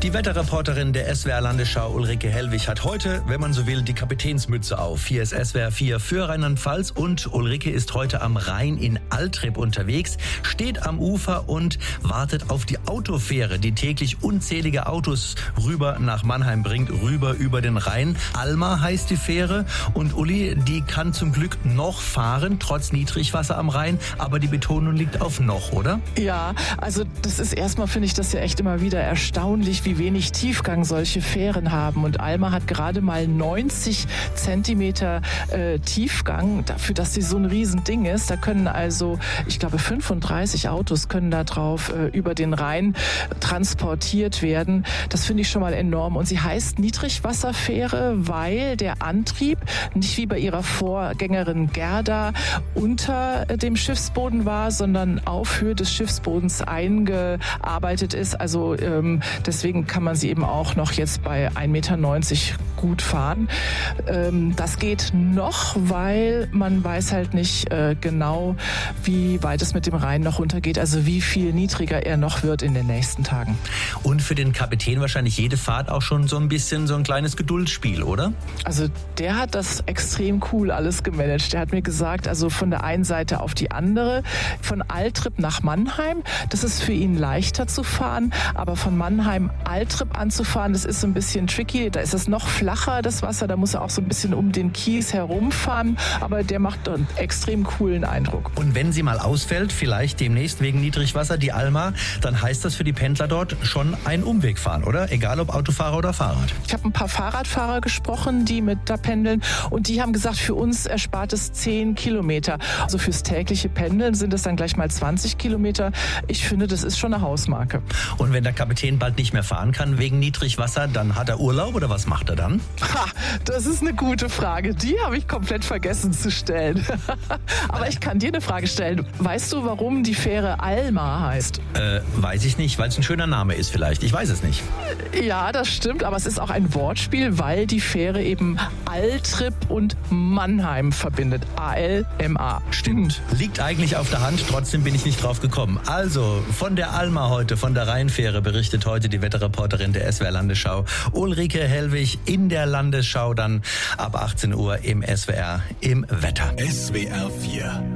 Die Wetterreporterin der SWR Landesschau Ulrike Hellwig hat heute, wenn man so will, die Kapitänsmütze auf. Hier ist SWR 4 für Rheinland-Pfalz und Ulrike ist heute am Rhein in Altrip unterwegs, steht am Ufer und wartet auf die Autofähre, die täglich unzählige Autos rüber nach Mannheim bringt, rüber über den Rhein. Alma heißt die Fähre und Uli, die kann zum Glück noch fahren, trotz Niedrigwasser am Rhein, aber die Betonung liegt auf noch, oder? Ja, also das ist erstmal, finde ich das ja echt immer wieder erstaunlich, wie wenig Tiefgang solche Fähren haben. Und Alma hat gerade mal 90 Zentimeter Tiefgang, dafür, dass sie so ein Riesending ist. Da können also, ich glaube, 35 Autos können da drauf über den Rhein transportiert werden. Das finde ich schon mal enorm. Und sie heißt Niedrigwasserfähre, weil der Antrieb nicht wie bei ihrer Vorgängerin Gerda unter dem Schiffsboden war, sondern auf Höhe des Schiffsbodens eingearbeitet ist. Also deswegen kann man sie eben auch noch jetzt bei 1,90 Meter gut fahren. Das geht noch, weil man weiß halt nicht genau, wie weit es mit dem Rhein noch runtergeht, also wie viel niedriger er noch wird in den nächsten Tagen. Und für den Kapitän wahrscheinlich jede Fahrt auch schon so ein bisschen so ein kleines Geduldsspiel, oder? Also der hat das extrem cool alles gemanagt. Der hat mir gesagt, also von der einen Seite auf die andere, von Altrip nach Mannheim, das ist für ihn leichter zu fahren, aber von Mannheim Altrip anzufahren, das ist so ein bisschen tricky, da ist es noch flacher, das Wasser, da muss er auch so ein bisschen um den Kies herumfahren, aber der macht einen extrem coolen Eindruck. Und wenn sie mal ausfällt, vielleicht demnächst wegen Niedrigwasser, die Alma, dann heißt das für die Pendler dort schon ein Umweg fahren, oder? Egal ob Autofahrer oder Fahrrad. Ich habe ein paar Fahrradfahrer gesprochen, die mit da pendeln und die haben gesagt, für uns erspart es 10 Kilometer. Also fürs tägliche Pendeln sind es dann gleich mal 20 Kilometer. Ich finde, das ist schon eine Hausmarke. Und wenn der Kapitän bald nicht mehr fahren kann wegen Niedrigwasser, dann hat er Urlaub oder was macht er dann? Ha, das ist eine gute Frage. Die habe ich komplett vergessen zu stellen. Aber ich kann dir eine Frage stellen. Weißt du, warum die Fähre Alma heißt? Weiß ich nicht, weil es ein schöner Name ist vielleicht. Ich weiß es nicht. Ja, das stimmt, aber es ist auch ein Wortspiel, weil die Fähre eben Altrip und Mannheim verbindet. A-L-M-A. Stimmt. Liegt eigentlich auf der Hand, trotzdem bin ich nicht drauf gekommen. Also, von der Alma heute, von der Rheinfähre, berichtet heute die Wetterreporterin der SWR Landesschau Ulrike Hellwig in der Landesschau dann ab 18 Uhr im SWR im Wetter. SWR 4